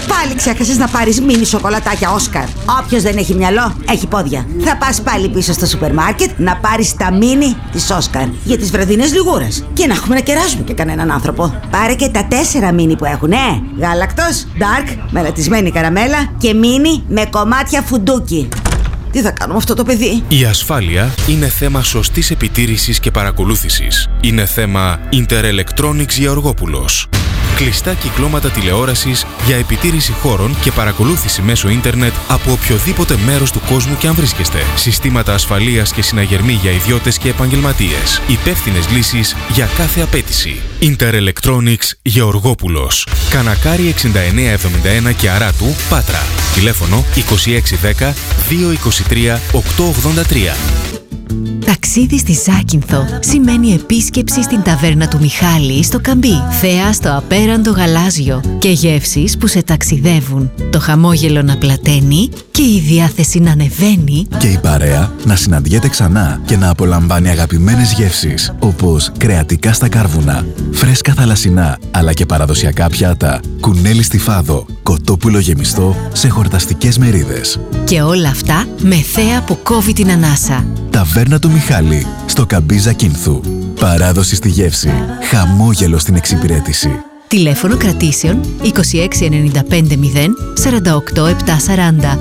Πάλι ξέχασες να πάρεις μίνι σοκολατάκια Όσκαρ. Όποιος δεν έχει μυαλό, έχει πόδια. Θα πας πάλι πίσω στο σούπερ μάρκετ να πάρεις τα μίνι της Όσκαρ για τις βραδινές λιγούρες. Και να έχουμε να κεράσουμε και κανέναν άνθρωπο. Πάρε και τα 4 μίνι που έχουν, γάλακτος, dark, μελατισμένη καραμέλα και μίνι με κομμάτια φουντούκι. Τι θα κάνουμε αυτό το παιδί? Η ασφάλεια είναι θέμα σωστής επιτήρησης και παρακολούθησης. Είναι θέμα Interelectronics Γεωργόπουλος. Κλειστά κυκλώματα τηλεόρασης για επιτήρηση χώρων και παρακολούθηση μέσω ίντερνετ από οποιοδήποτε μέρος του κόσμου και αν βρίσκεστε. Συστήματα ασφαλείας και συναγερμοί για ιδιώτες και επαγγελματίες. Υπεύθυνες λύσεις για κάθε απέτηση. Interelectronics Γεωργόπουλος. Κανακάρι 6971 και Αράτου, Πάτρα. Τηλέφωνο 2610 223 883. Ταξίδι στη Ζάκυνθο σημαίνει επίσκεψη στην ταβέρνα του Μιχάλη στο Καμπί. Θέα στο απέραντο γαλάζιο και γεύσεις που σε ταξιδεύουν. Το χαμόγελο να πλαταίνει και η διάθεση να ανεβαίνει. Και η παρέα να συναντιέται ξανά και να απολαμβάνει αγαπημένες γεύσεις όπως κρεατικά στα κάρβουνα, φρέσκα θαλασσινά αλλά και παραδοσιακά πιάτα, κουνέλι στη φάδο, κοτόπουλο γεμιστό σε χορταστικές μερίδες. Και όλα αυτά με θέα που κόβει την ανάσα. Ταβέρνα του Μιχάλη, στο Καμπί Ζακίνθου. Παράδοση στη γεύση, χαμόγελο στην εξυπηρέτηση. Τηλέφωνο κρατήσεων 2695 0 48 740.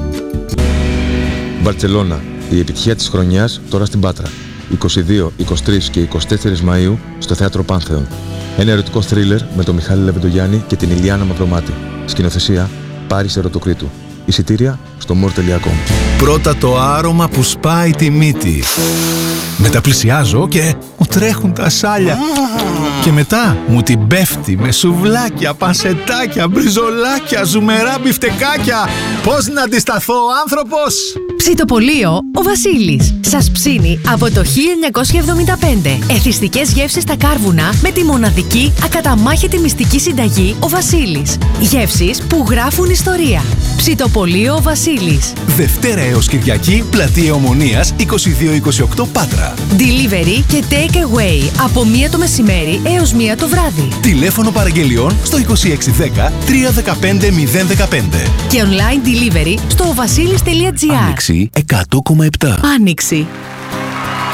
Μπαρτσελώνα, η επιτυχία της χρονιάς τώρα στην Πάτρα. 22, 23 και 24 Μαΐου στο Θέατρο Πάνθεον. Ένα ερωτικό θρίλερ με τον Μιχάλη Λεβεντογιάννη και την Ηλιάνα Μαυρομάτη. Σκηνοθεσία Πάρης Ερωτοκρίτου. Εισιτήρια στο more.com. Πρώτα το άρωμα που σπάει τη μύτη. Μετά πλησιάζω και μου τρέχουν τα σάλια. Και μετά μου την πέφτει με σουβλάκια, πανσετάκια, μπριζολάκια, ζουμερά μπιφτεκάκια. Πώς να αντισταθώ, άνθρωπος! Ψητοπολείο ο Βασίλης. Σας ψήνει από το 1975. Εθιστικές γεύσεις στα κάρβουνα με τη μοναδική ακαταμάχητη μυστική συνταγή ο Βασίλης. Γεύσεις που γράφουν ιστορία. Ψητοπολείο ο Βασίλης. Δευτέρα έως Κυριακή, Πλατεία Ομονίας 22-28 Πάτρα. Delivery και take away από 1 το μεσημέρι έως 1 το βράδυ. Τηλέφωνο παραγγελιών στο 2610 315 015. Και online delivery στο vasilis.gr. Άνοιξη 100,7. Άνοιξη.